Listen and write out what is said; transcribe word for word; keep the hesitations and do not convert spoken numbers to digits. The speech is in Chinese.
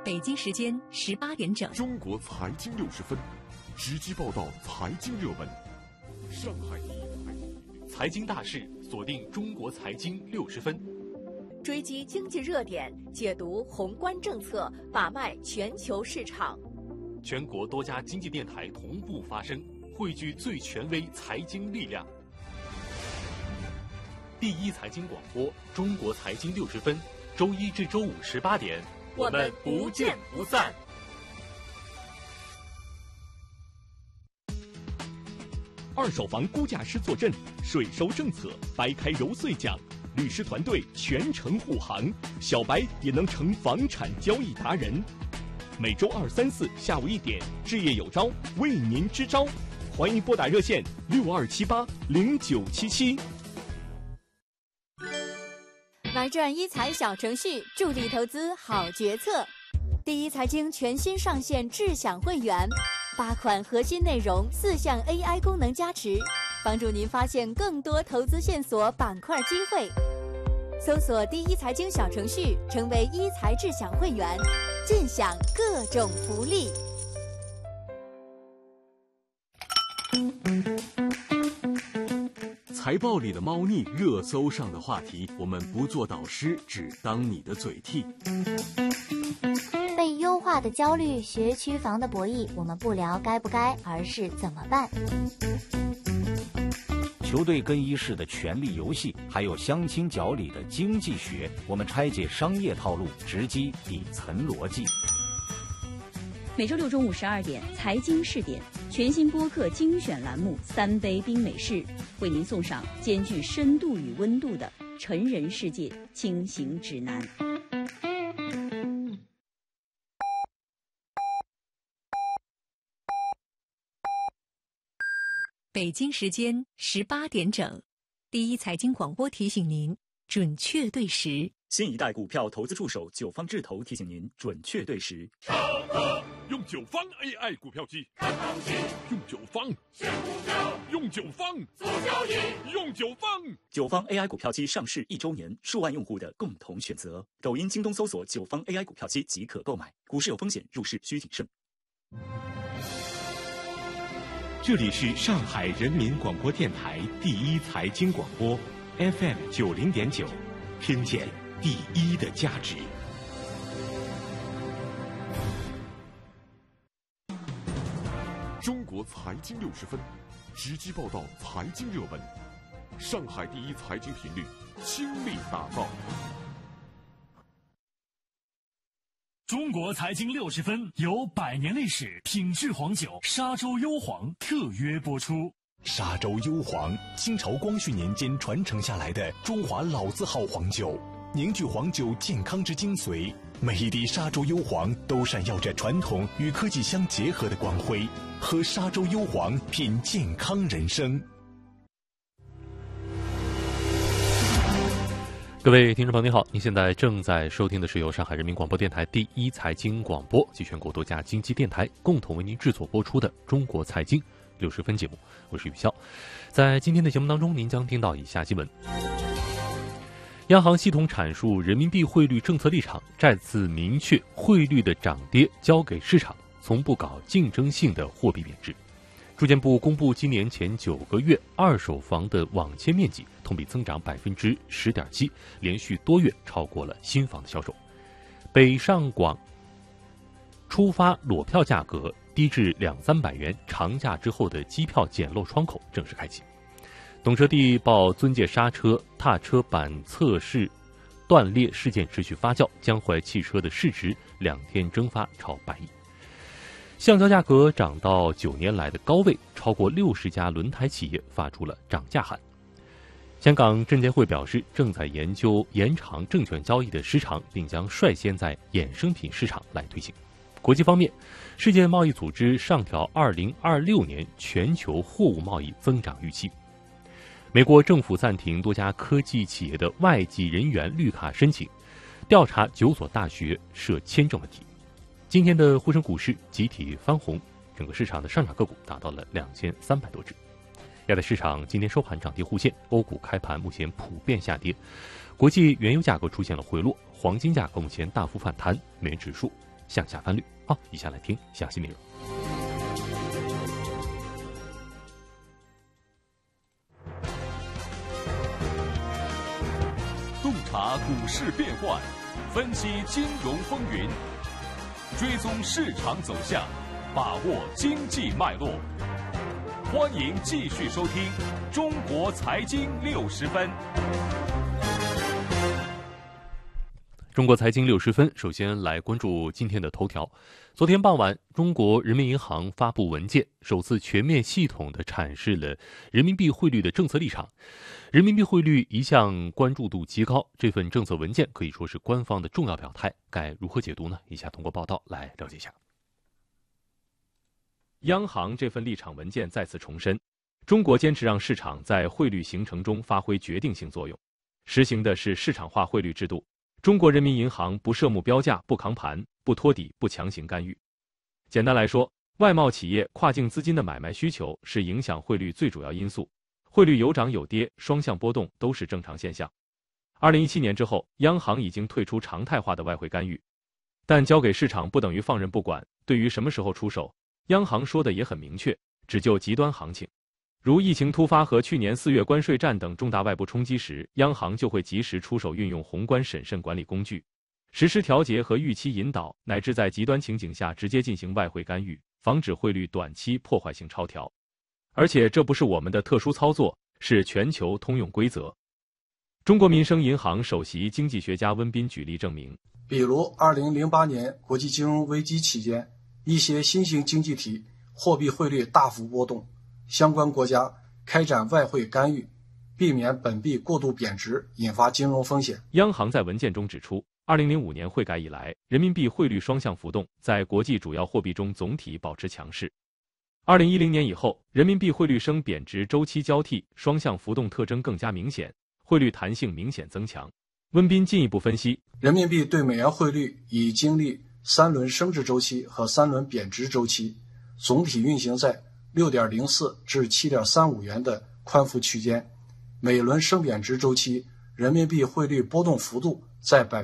北京时间十八点整， 中国财经六十分，直击报道财经热门。上海第一财经大事，锁定中国财经六十分， 追击经济热点，解读宏观政策，把脉全球市场。 全国多家经济电台同步发声，汇聚最权威财经力量。第一财经广播，中国财经六十分，周一至周五十八点， 我们不见不散。 二手房估价师坐镇，税收政策掰开揉碎讲，律师团队全程护航，小白也能成房产交易达人。每周二、三、四下午一点，置业有招为您支招，欢迎拨打热线六二七八零九七七。 玩转一财小程序，助力投资好决策。第一财经全新上线智享会员，八款核心内容，四项 A I 功能加持，帮助您发现更多投资线索、板块机会。搜索第一财经小程序，成为一财智享会员，尽享各种福利。 财报里的猫腻，热搜上的话题，我们不做导师，只当你的嘴替。 被优化的焦虑，学区房的博弈，我们不聊该不该，而是怎么办。 球队更衣室的权力游戏，还有相亲角里的经济学，我们拆解商业套路，直击底层逻辑。 每周六中午十二点，财经试点全新播客精选栏目《三杯冰美式》，为您送上兼具深度与温度的成人世界轻行指南。 北京时间十八点整，第一财经广播提醒您准确对时。 新一代股票投资助手九方智投提醒您准确对时。 用九方 A I 股票机，看行情；用九方选股票，用九方做交易，用九方。 九方 A I 股票机上市一周年，数万用户的共同选择。抖音、京东搜索九方 A I 股票机即可购买。股市有风险，入市需谨慎。 这里是上海人民广播电台第一财经广播 F M 九零点九，听见第一的价值。 中国财经六十分，直击报道财经热门。上海第一财经频率，倾力打造。 中国财经六十分由百年历史品质黄酒沙洲幽黄特约播出。 沙洲幽黄，清朝光绪年间传承下来的中华老字号黄酒，凝聚黄酒健康之精髓。每一滴沙洲幽黄都闪耀着传统与科技相结合的光辉。喝沙洲幽黄，品健康人生。 各位听众朋友您好，您现在正在收听的是由上海人民广播电台第一财经广播及全国多家经济电台共同为您制作播出的中国财经六十分节目，我是雨潇。在今天的节目当中，您将听到以下新闻：央行系统阐述人民币汇率政策立场，再次明确汇率的涨跌交给市场，从不搞竞争性的货币贬值。住建部公布今年前九个月二手房的网签面积同比增长百分之十点七，连续多月超过了新房的销售。北上广出发裸票价格低至两三百元，长假之后的机票捡漏窗口正式开启。懂车帝报尊界刹车踏车板测试断裂事件持续发酵，江淮汽车的市值两天蒸发超百亿。橡胶价格涨到九年来的高位，超过六十家轮胎企业发出了涨价函。香港证监会表示，正在研究延长证券交易的时长，并将率先在衍生品市场来推行。国际方面，世界贸易组织上调二零二六年全球货物贸易增长预期。美国政府暂停多家科技企业的外籍人员绿卡申请，调查九所大学涉签证问题。今天的沪深股市集体翻红，整个市场的上涨个股达到了两千三百多只。亚太市场今天收盘涨跌互现，欧股开盘目前普遍下跌，国际原油价格出现了回落，黄金价格目前大幅反弹，美元指数向下翻绿。好，以下来听详细内容。 洞察股市变幻，分析金融风云，追踪市场走向，把握经济脉络。欢迎继续收听《中国财经六十分》。 中国财经六十分，首先来关注今天的头条。昨天傍晚，中国人民银行发布文件，首次全面系统地阐释了人民币汇率的政策立场。人民币汇率一向关注度极高，这份政策文件可以说是官方的重要表态，该如何解读呢？以下通过报道来了解一下。央行这份立场文件再次重申，中国坚持让市场在汇率形成中发挥决定性作用，实行的是市场化汇率制度。中国人民银行不设目标价，不扛盘，不托底，不强行干预。简单来说，外贸企业跨境资金的买卖需求是影响汇率最主要因素，汇率有涨有跌，双向波动都是正常现象。二零一七年之后，央行已经退出常态化的外汇干预，但交给市场不等于放任不管，对于什么时候出手，央行说的也很明确，只就极端行情。如疫情突发和去年四月关税战等重大外部冲击时，央行就会及时出手，运用宏观审慎管理工具，实施调节和预期引导，乃至在极端情景下直接进行外汇干预，防止汇率短期破坏性超调。而且这不是我们的特殊操作，是全球通用规则。中国民生银行首席经济学家温彬举例证明， 比如二零零八年国际金融危机期间，一些新兴经济体货币汇率大幅波动，相关国家开展外汇干预，避免本币过度贬值，引发金融风险。 央行在文件中指出，二零零五年汇改以来，人民币汇率双向浮动在国际主要货币中总体保持强势。二零一零年以后，人民币汇率升贬值周期交替，双向浮动特征更加明显，汇率弹性明显增强。温彬进一步分析， 人民币对美元汇率已经历三轮升值周期和三轮贬值周期，总体运行在六点零四至七点三五元的宽幅区间，每轮升贬值周期人民币汇率波动幅度在百